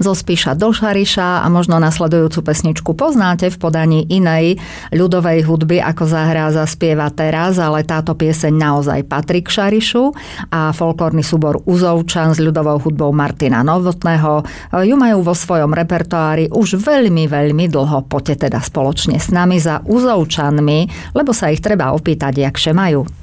zo Spiša do Šariša a možno nasledujúcu pesničku poznáte v podaní inej ľudovej hudby, ako zahrá, zaspieva teraz, ale táto pieseň naozaj patrí k Šarišu a folklórny súbor Uzovčan s ľudovou hudbou Martina Novotného ju majú vo svojom repertoári už veľmi, veľmi dlho. Poďte teda spoločne s nami za Uzovčanmi, lebo sa ich treba opýtať, jakže majú.